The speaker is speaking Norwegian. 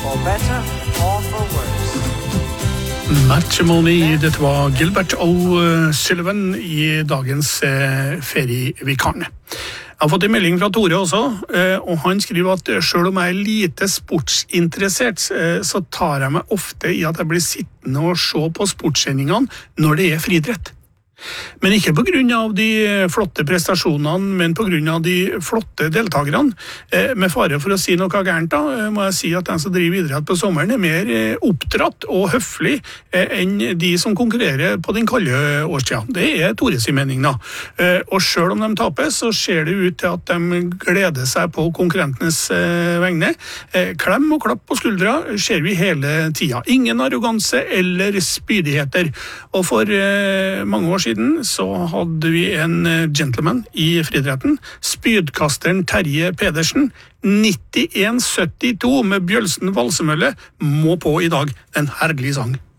For better or for worse. Matrimony, dette var Gilbert O'Sullivan i dagens ferievikaren. Jeg har fått en melding fra Tore også, og han skriver at selv om jeg er lite sportsinteressert, så tar jeg meg ofte i at jeg blir sittende og se på sportssendingene når det er friidrett. Men ikke på grunn av de flotte prestasjonene, men på grunn av de flotte deltakerne. Med fare for å si noe gærent da, må jeg si at den som driver idrett på sommeren er mer oppdratt og høflig enn de som konkurrerer på den kalde årstiden. Det er Tores mening da. Og selv om de taper, så ser det ut til at de gleder seg på konkurrentenes vegne. Klem og klapp på skuldra ser vi hele tida. Ingen arroganse eller spydigheter. Og for mange år siden så hadde vi en gentleman i friidretten, spydkasteren Terje Pedersen, 91-72 med Bjølsen Valsemølle, må på i dag en herlig sang.